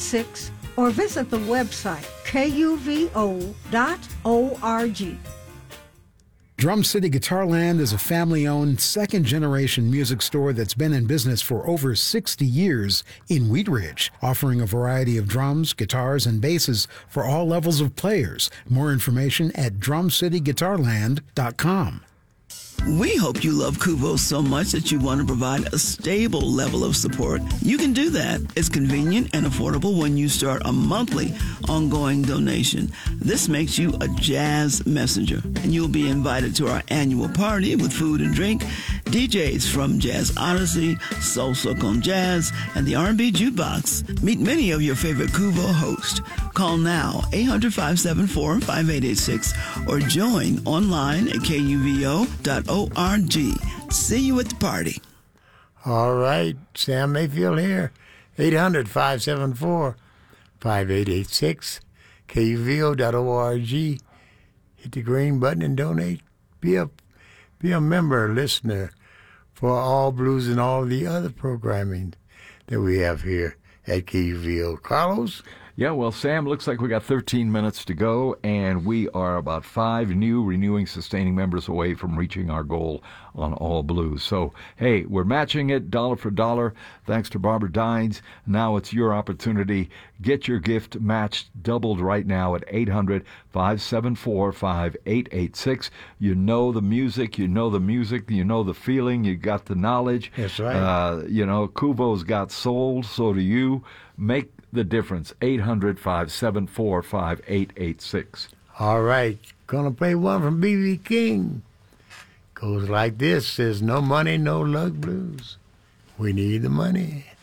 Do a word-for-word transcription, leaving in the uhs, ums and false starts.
six or visit the website K U V O dot org. Drum City Guitarland is a family-owned, second-generation music store that's been in business for over sixty years in Wheat Ridge, offering a variety of drums, guitars, and basses for all levels of players. More information at drum city guitarland dot com. We hope you love Kuvo so much that you want to provide a stable level of support. You can do that. It's convenient and affordable when you start a monthly ongoing donation. This makes you a jazz messenger, and you'll be invited to our annual party with food and drink, D Js from Jazz Odyssey, Salsa con Jazz, and the R and B Jukebox. Meet many of your favorite Kuvo hosts. Call now, eight hundred, five seven four, five eight eight six, or join online at K U V O dot org. See you at the party. All right, Sam Mayfield here, eight hundred, five seven four, five eight eight six, K U V O dot org. Hit the green button and donate. Be a, be a member, listener, for All Blues and all the other programming that we have here at K U V O. Carlos? Yeah, well, Sam, looks like we got thirteen minutes to go, and we are about five new renewing, sustaining members away from reaching our goal on All Blues. So, hey, we're matching it dollar for dollar, thanks to Barbara Dines. Now it's your opportunity. Get your gift matched, doubled right now at eight hundred, five seven four, five eight eight six. You know the music, you know the music, you know the feeling, you got the knowledge. That's right. Uh, you know, Kuvo's got soul, so do you. Make the difference. eight hundred, five seven four, five eight eight six. All right, gonna play one from B B King. Goes like this, says no money, no luck blues. We need the money.